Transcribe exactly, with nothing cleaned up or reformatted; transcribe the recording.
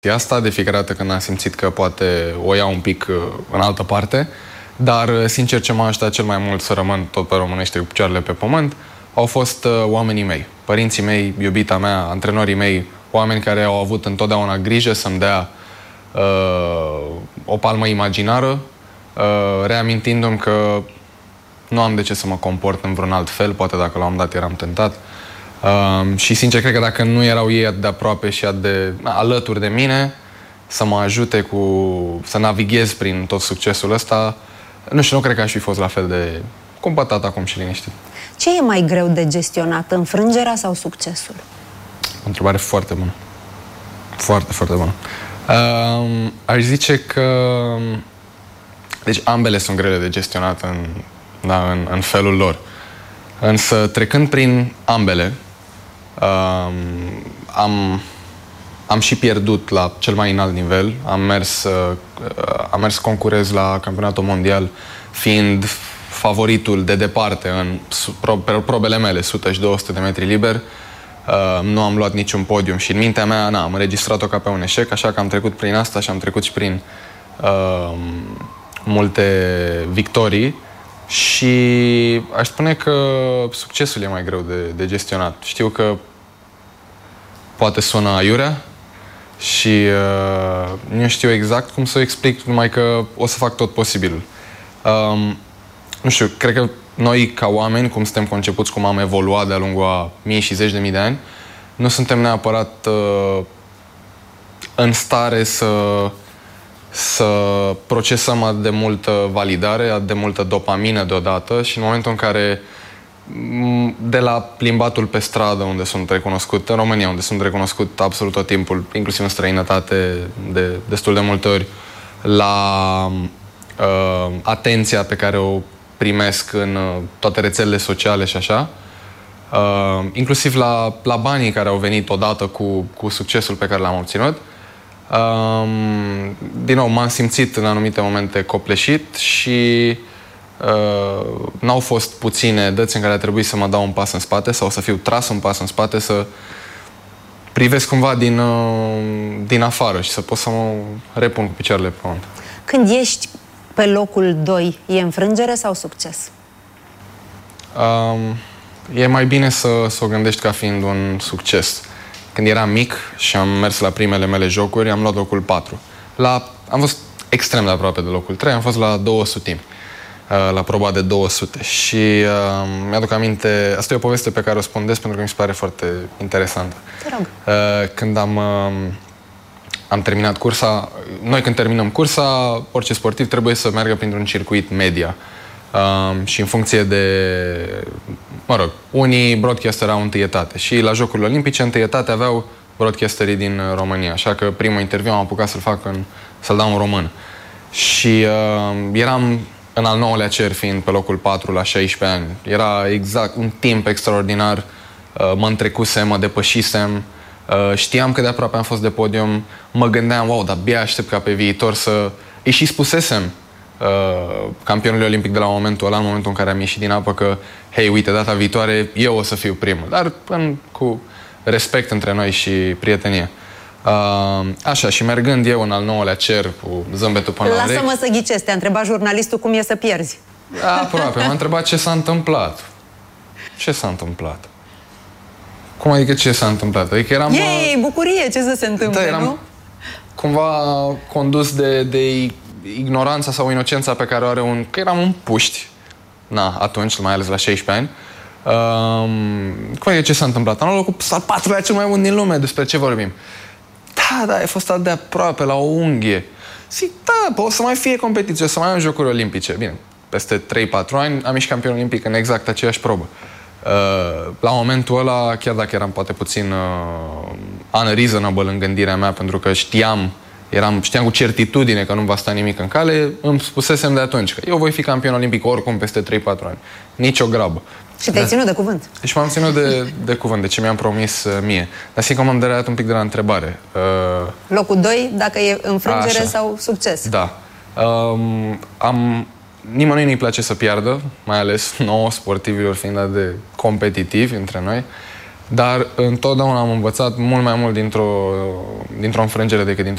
asta de fiecare dată când am simțit că poate o iau un pic în altă parte, dar sincer ce m-a ajutat cel mai mult să rămân tot pe românește cu picioarele pe pământ au fost uh, oamenii mei, părinții mei, iubita mea, antrenorii mei, oameni care au avut întotdeauna grijă să-mi dea uh, o palmă imaginară, uh, reamintindu-mi că nu am de ce să mă comport în vreun alt fel, poate dacă la un moment dat eram tentat. Uh, și sincer, cred că dacă nu erau ei atât de aproape și atât de na, alături de mine, să mă ajute cu, să navighez prin tot succesul ăsta, nu știu, nu cred că aș fi fost la fel de compătat acum și liniștit. Ce e mai greu de gestionat, înfrângerea sau succesul? O întrebare foarte bună. Foarte, foarte bună. Uh, aș zice că... Deci ambele sunt grele de gestionat în, da, în, în felul lor. Însă, trecând prin ambele, uh, am, am și pierdut la cel mai înalt nivel. Am mers, uh, am mers să concurez la campionatul mondial, fiind favoritul de departe în probele mele, o sută și două sute de metri liber. Uh, nu am luat niciun podium și în mintea mea, na, am înregistrat-o ca pe un eșec, așa că am trecut prin asta și am trecut și prin uh, multe victorii și aș spune că succesul e mai greu de, de gestionat. Știu că poate sună aiurea și uh, nu știu exact cum să o explic, numai că o să fac tot posibilul. Um, nu știu, cred că noi ca oameni, cum suntem concepuți, cum am evoluat de-a lungul a mii și zeci de mii de ani, nu suntem neapărat uh, în stare să, să procesăm atât de multă validare, atât de multă dopamină deodată și în momentul în care de la plimbatul pe stradă, unde sunt recunoscut, în România, unde sunt recunoscut absolut tot timpul, inclusiv în străinătate, de destul de multe ori, la uh, atenția pe care o primesc în uh, toate rețelele sociale și așa, uh, inclusiv la, la banii care au venit odată cu, cu succesul pe care l-am obținut. Uh, din nou, m-am simțit în anumite momente copleșit și uh, n-au fost puține dăți în care a trebuit să mă dau un pas în spate sau să fiu tras un pas în spate, să privesc cumva din, uh, din afară și să pot să mă repun cu picioarele pe pământ. Când ești pe locul doi, e înfrângere sau succes? Um, e mai bine să, să o gândești ca fiind un succes. Când eram mic și am mers la primele mele jocuri, am luat locul patru. La, am fost extrem de aproape de locul trei, am fost la două sute, uh, la proba de două sute. Și uh, mi-aduc aminte, asta e o poveste pe care o spun des pentru că mi se pare foarte interesantă. Te rog. Uh, când am... Uh, Am terminat cursa. Noi când terminăm cursa, orice sportiv trebuie să meargă printr-un circuit media. Um, și în funcție de... Mă rog, unii broadcasteri au întâietate. Și la Jocurile Olimpice întâietate aveau broadcasterii din România. Așa că primul interviu am apucat să-l fac în... să-l dau în român. Și uh, eram în al nouălea cer, fiind pe locul patru la șaisprezece ani. Era exact un timp extraordinar. Uh, mă întrecusem, mă depășisem. Uh, știam că de aproape am fost de podium, mă gândeam, wow, dar abia aștept ca pe viitor să... Îi și spusesem uh, campionului olimpic de la momentul ăla, în momentul în care am ieșit din apă, că, hei, uite, data viitoare eu o să fiu primul, dar în, cu respect între noi și prietenie. Uh, așa, și mergând eu în al nouălea cer, cu zâmbetul până la urechi... Lasă-mă să ghicesc, te-a întrebat jurnalistul cum e să pierzi. Aproape, m-a întrebat ce s-a întâmplat. Ce s-a întâmplat? Cum adică ce s-a întâmplat? Adică eram... Ei, bucurie, ce să se întâmple, da, eram nu? cumva condus de, de ignoranța sau inocența pe care o are un... Că eram un puști. Na, atunci, mai ales la șaisprezece ani. Um, cum adică ce s-a întâmplat? Am luat locul al patrulea cel mai bun din lume. Despre ce vorbim? Da, da, ai fost atât de aproape, la o unghie. Zic, da, o să mai fie competiție, o să mai am Jocuri Olimpice. Bine, peste trei patru ani am ieșit campion olimpic în exact aceeași probă. Uh, la momentul ăla, chiar dacă eram poate puțin uh, unreasonable în gândirea mea, pentru că știam, eram, știam cu certitudine că nu va sta nimic în cale, îmi spusesem de atunci că eu voi fi campion olimpic oricum peste trei patru ani. Nici o grabă. Și te-ai ținut de cuvânt. Deci m-am ținut de, de cuvânt, de ce mi-am promis uh, mie. Dar sigur că m-am deraiat un pic de la întrebare. Uh, Locul doi, dacă e înfrângere așa. sau succes. Da. Um, am... Nimănui nu-i place să piardă, mai ales nouă sportivilor fiind de competitivi între noi. dar întotdeauna am învățat mult mai mult dintr-o, dintr-o înfrângere decât dintr-o